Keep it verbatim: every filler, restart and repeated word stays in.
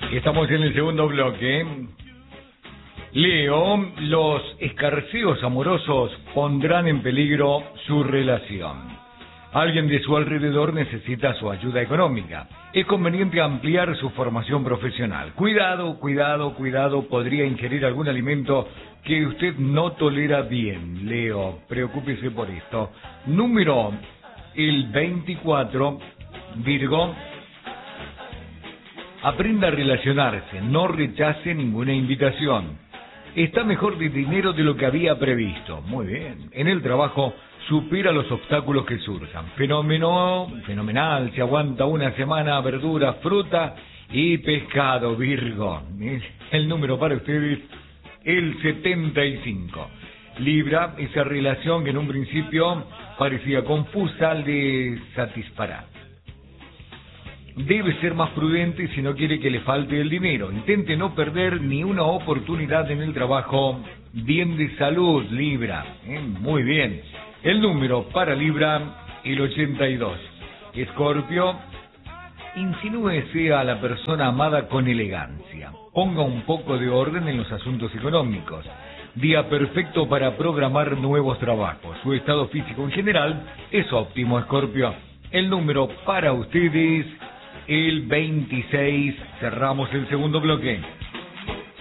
Estamos en el segundo bloque. Leo, los escarceos amorosos pondrán en peligro su relación. Alguien de su alrededor necesita su ayuda económica. Es conveniente ampliar su formación profesional. Cuidado, cuidado, cuidado, podría ingerir algún alimento que usted no tolera bien. Leo, preocúpese por esto. Número el veinticuatro, Virgo. Aprenda a relacionarse, no rechace ninguna invitación. Está mejor de dinero de lo que había previsto. Muy bien. En el trabajo, supera los obstáculos que surjan. Fenómeno, fenomenal. Se aguanta una semana, verdura, fruta y pescado, Virgo. El número para ustedes, el setenta y cinco. Libra, esa relación que en un principio parecía confusa, le satisfará. Debe ser más prudente si no quiere que le falte el dinero. Intente no perder ni una oportunidad en el trabajo. Bien de salud, Libra. ¿Eh? Muy bien. El número para Libra, el ochenta y dos. Escorpio, insinúese a la persona amada con elegancia. Ponga un poco de orden en los asuntos económicos. Día perfecto para programar nuevos trabajos. Su estado físico en general es óptimo, Escorpio. El número para ustedes, el veintiséis. Cerramos el segundo bloque.